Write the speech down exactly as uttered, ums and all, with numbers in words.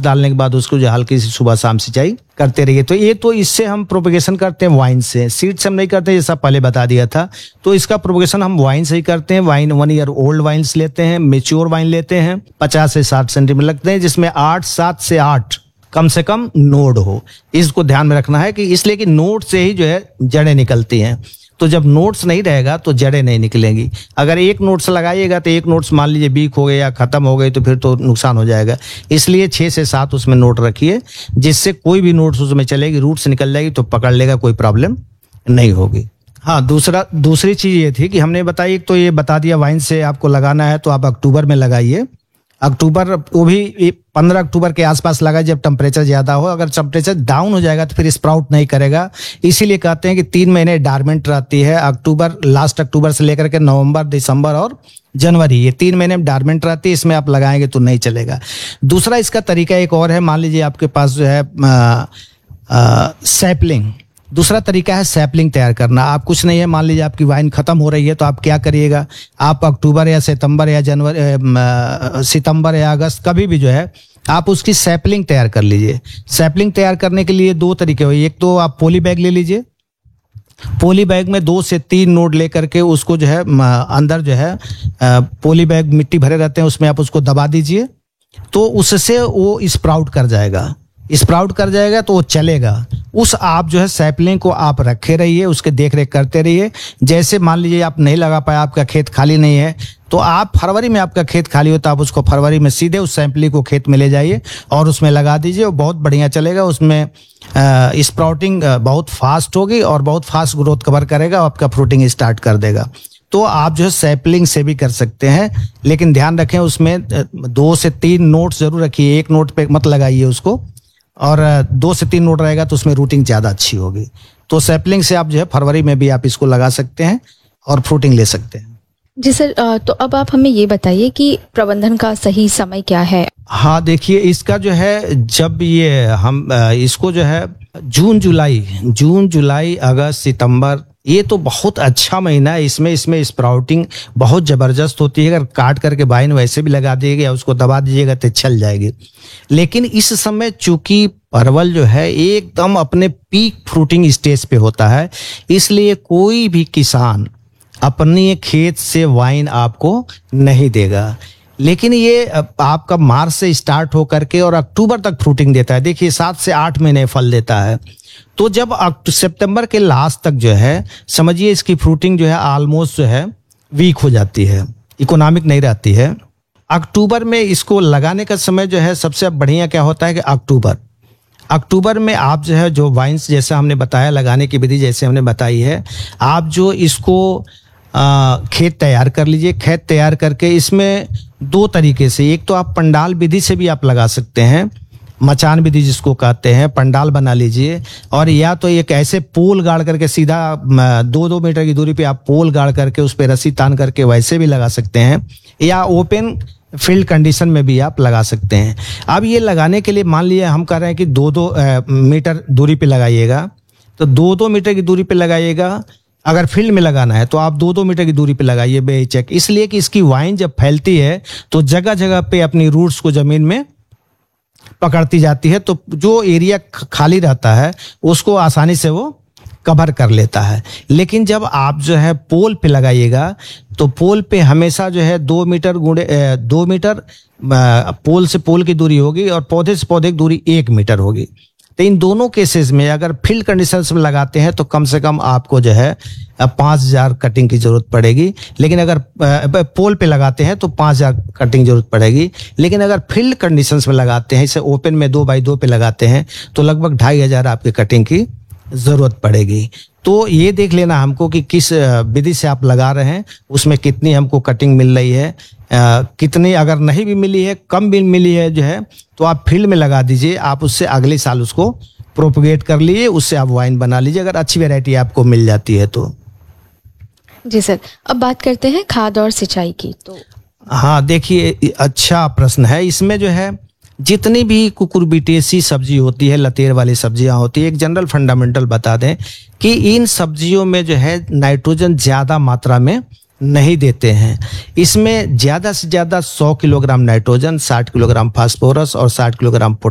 डालने के बाद उसको जो हल्की सी सुबह शाम सिंचाई करते रहिए। तो ये तो इससे हम प्रोपगेशन करते हैं वाइन से, सीड से हम नहीं करते जैसा पहले बता दिया था। तो इसका प्रोपगेशन हम वाइन से ही करते हैं। Wine one year old wines लेते हैं, मेच्योर वाइन लेते हैं, पचास से साठ सेंटीमीटर लगते हैं, जिसमें आठ सात से आठ कम से कम नोड हो। इसको ध्यान में रखना है कि इसलिए कि नोड से ही जो है जड़ें निकलती हैं। तो जब नोट्स नहीं रहेगा तो जड़ें नहीं निकलेंगी। अगर एक नोट्स लगाइएगा तो एक नोट्स मान लीजिए वीक हो गए या खत्म हो गए तो फिर तो नुकसान हो जाएगा। इसलिए छः से सात उसमें नोट रखिए, जिससे कोई भी नोट्स उसमें चलेगी, रूट से निकल जाएगी तो पकड़ लेगा, कोई प्रॉब्लम नहीं होगी। हाँ, दूसरा दूसरी चीज़ ये थी कि हमने बताई, तो ये बता दिया वाइन से आपको लगाना है तो आप अक्टूबर में लगाइए। अक्टूबर, वो भी पंद्रह अक्टूबर के आसपास लगाए जब टेम्परेचर ज़्यादा हो। अगर टेम्परेचर डाउन हो जाएगा तो फिर स्प्राउट नहीं करेगा। इसीलिए कहते हैं कि तीन महीने डार्मेंट रहती है। अक्टूबर, लास्ट अक्टूबर से लेकर के नवंबर, दिसंबर और जनवरी, ये तीन महीने में डार्मेंट रहती है। इसमें आप लगाएंगे तो नहीं चलेगा। दूसरा इसका तरीका एक और है। मान लीजिए आपके पास जो है सैपलिंग, दूसरा तरीका है सैपलिंग तैयार करना। आप कुछ नहीं है, मान लीजिए आपकी वाइन खत्म हो रही है तो आप क्या करिएगा, आप अक्टूबर या सितंबर या जनवरी, सितंबर या अगस्त, कभी भी जो है आप उसकी सैपलिंग तैयार कर लीजिए। सैपलिंग तैयार करने के लिए दो तरीके हुए। एक तो आप पोली बैग ले लीजिए, पोली बैग में दो से तीन नोड लेकर के उसको जो है अंदर जो है पोली बैग मिट्टी भरे रहते हैं, उसमें आप उसको दबा दीजिए तो उससे वो स्प्राउट कर जाएगा। स्प्राउट कर जाएगा तो वो चलेगा। उस आप जो है सैपलिंग को आप रखे रहिए, उसके देख रेख करते रहिए। जैसे मान लीजिए आप नहीं लगा पाए, आपका खेत खाली नहीं है, तो आप फरवरी में आपका खेत खाली होता है, आप उसको फरवरी में सीधे उस सैंपलिंग को खेत में ले जाइए और उसमें लगा दीजिए। वो बहुत बढ़िया चलेगा। उसमें स्प्राउटिंग बहुत फास्ट होगी और बहुत फास्ट ग्रोथ कवर करेगा, आपका फ्रूटिंग स्टार्ट कर देगा। तो आप जो है सैपलिंग से भी कर सकते हैं, लेकिन ध्यान रखें उसमें दो से तीन नोट जरूर रखिए। एक नोट पे मत लगाइए उसको, और दो से तीन नोट रहेगा तो उसमें रूटिंग ज़्यादा अच्छी होगी। तो सैपलिंग से आप जो है फरवरी में भी आप इसको लगा सकते हैं और फ्रूटिंग ले सकते हैं। जी सर, तो अब आप हमें ये बताइए कि प्रबंधन का सही समय क्या है? हाँ, देखिए इसका जो है, जब ये हम इसको जो है जून जुलाई जून जुलाई अगस्त सितंबर, ये तो बहुत अच्छा महीना है। इसमें इसमें स्प्राउटिंग बहुत ज़बरदस्त होती है। अगर काट करके वाइन वैसे भी लगा दीजिएगा या उसको दबा दीजिएगा तो चल जाएगी। लेकिन इस समय चूंकि परवल जो है एकदम अपने पीक फ्रूटिंग स्टेज पे होता है, इसलिए कोई भी किसान अपने खेत से वाइन आपको नहीं देगा। लेकिन ये आपका मार्च से स्टार्ट होकर के और अक्टूबर तक फ्रूटिंग देता है। देखिए सात से आठ महीने फल देता है। तो जब सितंबर के लास्ट तक जो है समझिए इसकी फ्रूटिंग जो है ऑलमोस्ट जो है वीक हो जाती है, इकोनॉमिक नहीं रहती है। अक्टूबर में इसको लगाने का समय जो है सबसे बढ़िया क्या होता है कि अक्टूबर अक्टूबर में आप जो है जो वाइन्स, जैसा हमने बताया लगाने की विधि जैसे हमने बताई है, आप जो इसको आ, खेत तैयार कर लीजिए। खेत तैयार करके इसमें दो तरीके से, एक तो आप पंडाल विधि से भी आप लगा सकते हैं, मचान विधि जिसको कहते हैं, पंडाल बना लीजिए, और या तो एक ऐसे पोल गाड़ करके सीधा दो दो मीटर की दूरी पे आप पोल गाड़ करके उस पर रस्सी तान करके वैसे भी लगा सकते हैं, या ओपन फील्ड कंडीशन में भी आप लगा सकते हैं। अब ये लगाने के लिए मान लीजिए हम कह रहे हैं कि दो दो मीटर दूरी पे लगाइएगा, तो दो दो मीटर की दूरी पे लगाइएगा। अगर फील्ड में लगाना है तो आप दो दो मीटर की दूरी पे लगाइए बेहिचक, इसलिए कि इसकी वाइन जब फैलती है तो जगह जगह पे अपनी रूट्स को जमीन में पकड़ती जाती है, तो जो एरिया खाली रहता है उसको आसानी से वो कवर कर लेता है। लेकिन जब आप जो है पोल पे लगाइएगा तो पोल पे हमेशा जो है दो मीटर गुणे दो मीटर पोल से पोल की दूरी होगी और पौधे से पौधे की दूरी एक मीटर होगी। तो इन दोनों केसेस में अगर फील्ड कंडीशंस में लगाते हैं तो कम से कम आपको जो है पाँच हजार कटिंग की जरूरत पड़ेगी। लेकिन अगर पोल पे लगाते हैं तो पाँच हजार कटिंग जरूरत पड़ेगी। लेकिन अगर फील्ड कंडीशंस में लगाते हैं, इसे ओपन में दो बाई दो पे लगाते हैं, तो लगभग ढाई हजार आपके कटिंग की जरूरत पड़ेगी। तो ये देख लेना हमको कि किस विधि से आप लगा रहे हैं, उसमें कितनी हमको कटिंग मिल रही है, आ, कितनी अगर नहीं भी मिली है, कम भी मिली है जो है, तो आप फील्ड में लगा दीजिए। आप उससे अगले साल उसको प्रोपगेट कर लीजिए, उससे आप वाइन बना लीजिए अगर अच्छी वैरायटी आपको मिल जाती है तो। जी सर, अब बात करते हैं खाद और सिंचाई की। तो हाँ देखिए, अच्छा प्रश्न है। इसमें जो है जितनी भी कुकुरबिटेसी सब्जी होती है, लतेर वाली सब्जियां होती है, एक जनरल फंडामेंटल बता दें कि इन सब्जियों में जो है नाइट्रोजन ज़्यादा मात्रा में नहीं देते हैं। इसमें ज़्यादा से ज़्यादा सौ किलोग्राम नाइट्रोजन, साठ किलोग्राम फास्फोरस और साठ किलोग्राम